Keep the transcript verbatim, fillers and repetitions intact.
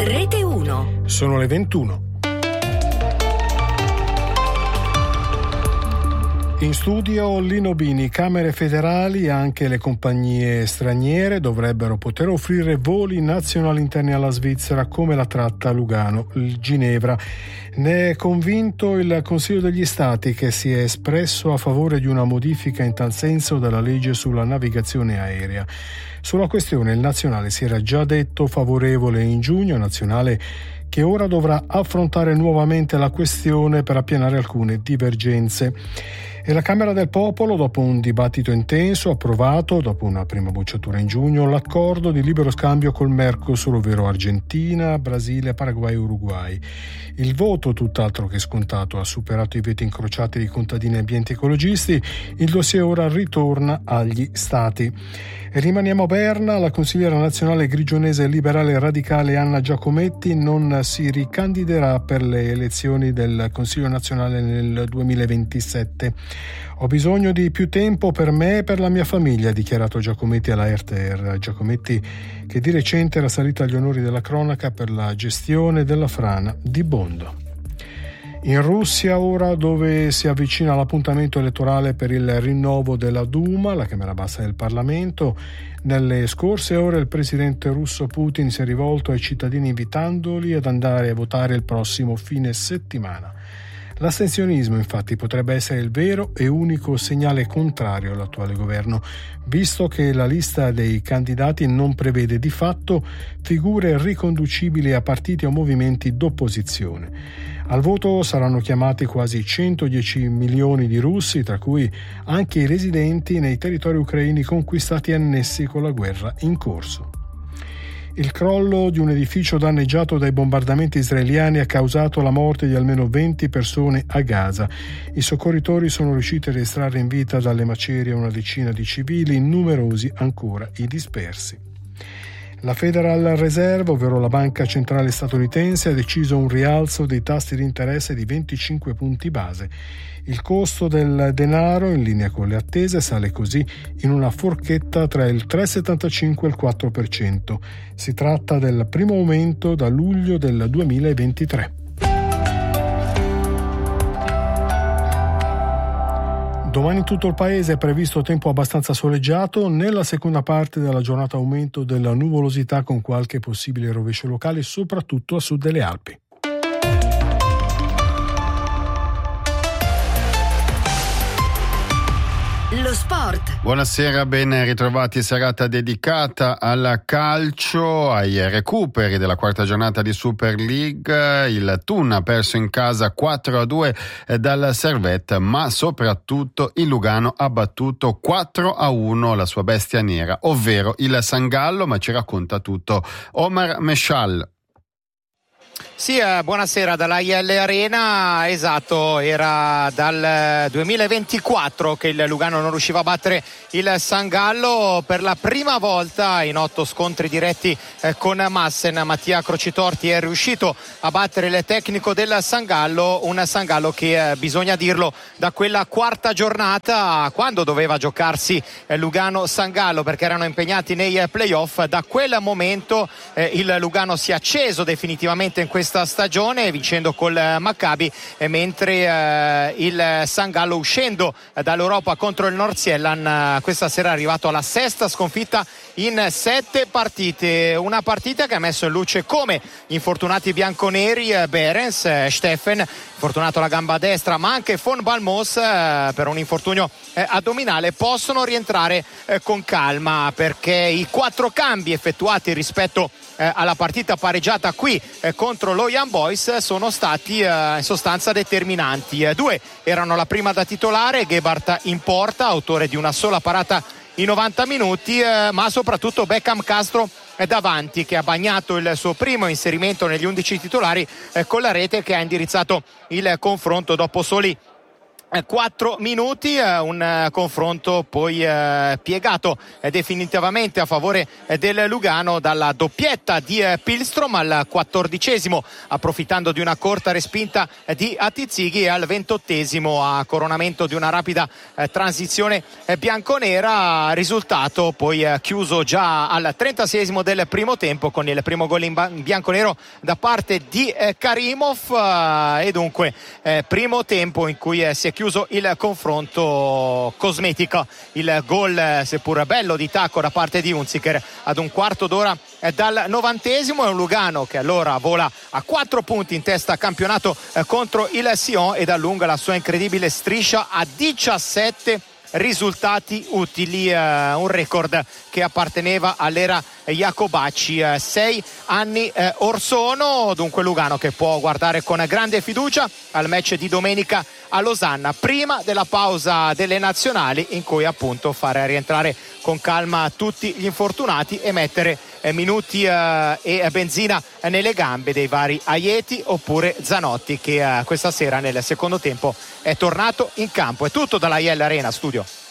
Rete uno. Sono le ventuno. In studio Lino Bini. Camere federali e anche le compagnie straniere dovrebbero poter offrire voli nazionali interni alla Svizzera, come la tratta Lugano-Ginevra. Ne è convinto il Consiglio degli Stati, che si è espresso a favore di una modifica in tal senso della legge sulla navigazione aerea. Sulla questione il Nazionale si era già detto favorevole in giugno, Nazionale che ora dovrà affrontare nuovamente la questione per appianare alcune divergenze. E la Camera del Popolo, dopo un dibattito intenso, ha approvato, dopo una prima bocciatura in giugno, l'accordo di libero scambio col Mercosur, ovvero Argentina, Brasile, Paraguay e Uruguay. Il voto, tutt'altro che scontato, ha superato i veti incrociati di contadini, ambienti e ecologisti. Il dossier ora ritorna agli Stati. E rimaniamo a Berna. La consigliera nazionale grigionese liberale radicale Anna Giacometti non si ricandiderà per le elezioni del Consiglio nazionale nel duemilaventisette. Ho bisogno di più tempo per me e per la mia famiglia, ha dichiarato Giacometti alla R T R. Giacometti, che di recente era salita agli onori della cronaca per la gestione della frana di Bondo. In Russia ora, dove si avvicina l'appuntamento elettorale per il rinnovo della Duma, la Camera Bassa del Parlamento, nelle scorse ore il presidente russo Putin si è rivolto ai cittadini invitandoli ad andare a votare il prossimo fine settimana. L'astensionismo, infatti, potrebbe essere il vero e unico segnale contrario all'attuale governo, visto che la lista dei candidati non prevede di fatto figure riconducibili a partiti o movimenti d'opposizione. Al voto saranno chiamati quasi centodieci milioni di russi, tra cui anche i residenti nei territori ucraini conquistati e annessi con la guerra in corso. Il crollo di un edificio danneggiato dai bombardamenti israeliani ha causato la morte di almeno venti persone a Gaza. I soccorritori sono riusciti a estrarre in vita dalle macerie una decina di civili, numerosi ancora i dispersi. La Federal Reserve, ovvero la banca centrale statunitense, ha deciso un rialzo dei tassi di interesse di venticinque punti base. Il costo del denaro, in linea con le attese, sale così in una forchetta tra il tre virgola settantacinque e il quattro per cento. Si tratta del primo aumento da luglio del duemilaventitré. Domani in tutto il paese è previsto tempo abbastanza soleggiato, nella seconda parte della giornata aumento della nuvolosità con qualche possibile rovescio locale, soprattutto a sud delle Alpi. Lo sport. Buonasera, ben ritrovati. Serata dedicata al calcio, ai recuperi della quarta giornata di Super League. Il Thun ha perso in casa quattro a due dal Servette, ma soprattutto il Lugano ha battuto quattro a uno la sua bestia nera, ovvero il Sangallo, ma ci racconta tutto Omar Meshal. Sì, eh, buonasera dalla I L Arena. Esatto, era dal duemilaventiquattro che il Lugano non riusciva a battere il Sangallo. Per la prima volta in otto scontri diretti eh, con Massen, Mattia Crocitorti è riuscito a battere il tecnico del Sangallo, un Sangallo che eh, bisogna dirlo, da quella quarta giornata, quando doveva giocarsi eh, Lugano-Sangallo perché erano impegnati nei eh, playoff, da quel momento eh, il Lugano si è acceso definitivamente in questa stagione, vincendo col Maccabi, eh, mentre eh, il Sangallo, uscendo eh, dall'Europa contro il Nordsjælland, eh, questa sera è arrivato alla sesta sconfitta in sette partite. Una partita che ha messo in luce come infortunati bianconeri, eh, Behrens, eh, Steffen, infortunato la gamba destra, ma anche Von Balmos eh, per un infortunio eh, addominale, possono rientrare eh, con calma, perché i quattro cambi effettuati rispetto eh, alla partita pareggiata qui eh, contro lo Young Boys sono stati eh, in sostanza determinanti. Eh, due erano la prima da titolare, Gebhardt in porta, autore di una sola parata in novanta minuti, eh, ma soprattutto Beckham Castro eh, davanti, che ha bagnato il suo primo inserimento negli undici titolari eh, con la rete, che ha indirizzato il confronto dopo soli quattro minuti, un confronto poi piegato definitivamente a favore del Lugano dalla doppietta di Pilstrom al quattordicesimo, approfittando di una corta respinta di Atizighi, e al ventottesimo a coronamento di una rapida transizione bianconera, risultato poi chiuso già al trentaseiesimo del primo tempo con il primo gol in bianconero da parte di Karimov, e dunque primo tempo in cui si è chiuso il confronto cosmetico. Il gol, seppur bello, di tacco da parte di Hunziker ad un quarto d'ora dal novantesimo. È un Lugano che allora vola a quattro punti in testa campionato contro il Sion ed allunga la sua incredibile striscia a diciassette risultati utili, eh, un record che apparteneva all'era Jacobacci eh, sei anni eh, or sono. Dunque Lugano che può guardare con grande fiducia al match di domenica a Losanna, prima della pausa delle nazionali, in cui appunto fare rientrare con calma tutti gli infortunati e mettere eh, minuti eh, e benzina nelle gambe dei vari Aieti oppure Zanotti, che eh, questa sera nel secondo tempo è tornato in campo. È tutto dalla I L Arena Studio.